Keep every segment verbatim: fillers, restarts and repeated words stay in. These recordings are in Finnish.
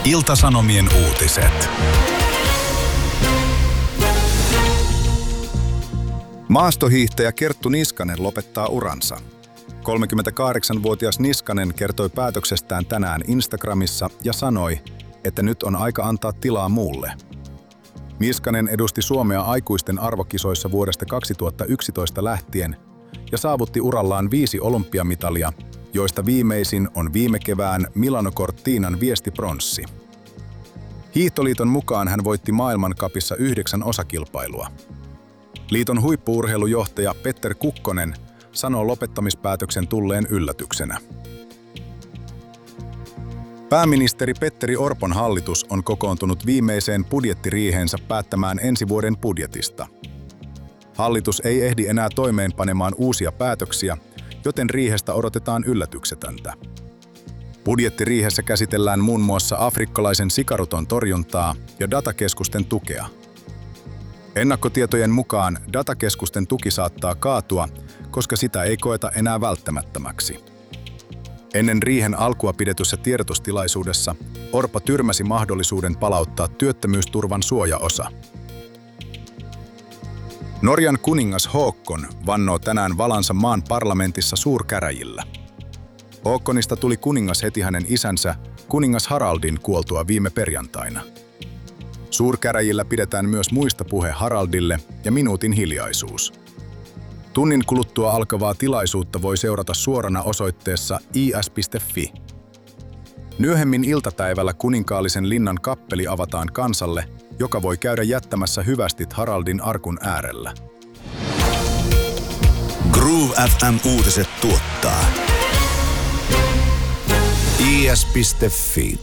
Ilta-Sanomien uutiset. Maastohiihtäjä Kerttu Niskanen lopettaa uransa. kolmekymmentäkahdeksanvuotias Niskanen kertoi päätöksestään tänään Instagramissa ja sanoi, että nyt on aika antaa tilaa muulle. Niskanen edusti Suomea aikuisten arvokisoissa vuodesta kaksituhattayksitoista lähtien ja saavutti urallaan viisi olympiamitalia, joista viimeisin on viime kevään Milano Cortinan viestipronssi. Hiihtoliiton mukaan hän voitti maailmancupissa yhdeksän osakilpailua. Liiton huippu-urheilujohtaja Petter Kukkonen sanoo lopettamispäätöksen tulleen yllätyksenä. Pääministeri Petteri Orpon hallitus on kokoontunut viimeiseen budjettiriiheensä päättämään ensi vuoden budjetista. Hallitus ei ehdi enää toimeenpanemaan uusia päätöksiä, joten riihestä odotetaan yllätyksetöntä. Budjettiriihessä käsitellään muun muassa afrikkalaisen sikaruton torjuntaa ja datakeskusten tukea. Ennakkotietojen mukaan datakeskusten tuki saattaa kaatua, koska sitä ei koeta enää välttämättömäksi. Ennen riihen alkua pidetyssä tiedotustilaisuudessa Orpo tyrmäsi mahdollisuuden palauttaa työttömyysturvan suojaosa. Norjan kuningas Håkon vannoo tänään valansa maan parlamentissa suurkäräjillä. Håkonista tuli kuningas heti hänen isänsä, kuningas Haraldin kuoltua viime perjantaina. Suurkäräjillä pidetään myös muistopuhe Haraldille ja minuutin hiljaisuus. Tunnin kuluttua alkavaa tilaisuutta voi seurata suorana osoitteessa i s piste f i. Myöhemmin iltapäivällä kuninkaallisen linnan kappeli avataan kansalle, joka voi käydä jättämässä hyvästit Haraldin arkun äärellä. Groove F M-uutiset tuottaa i s piste f i.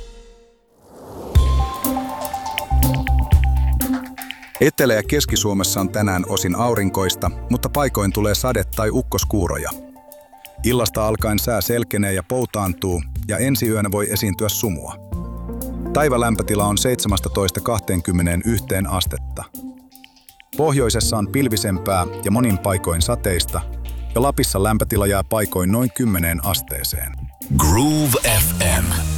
Etelä- ja Keski-Suomessa on tänään osin aurinkoista, mutta paikoin tulee sade- tai ukkoskuuroja. Illasta alkaen sää selkenee ja poutaantuu, ja ensi yönä voi esiintyä sumua. Päivälämpötila on seitsemästätoista kaksikymmentäyksi astetta. Pohjoisessa on pilvisempää ja monin paikoin sateista, ja Lapissa lämpötila jää paikoin noin kymmeneen asteeseen. Groove F M.